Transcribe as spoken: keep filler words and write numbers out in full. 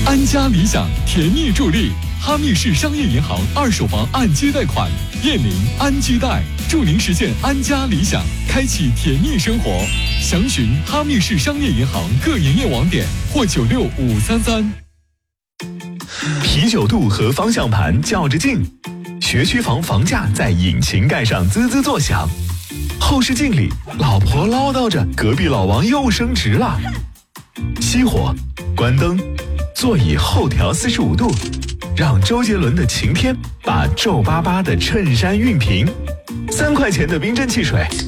安家理想甜蜜助力，哈密市商业银行二手房按揭贷款，燕林安居贷，助您实现安家理想，开启甜蜜生活。详询哈密市商业银行各营业网点或九六五三三。 啤酒肚和方向盘较着劲，学区房房价在引擎盖上滋滋作响。后视镜里，老婆唠叨着隔壁老王又升职了。熄火，关灯，座椅后调四十五度，让周杰伦的晴天把皱巴巴的衬衫熨平。三块钱的冰镇汽水，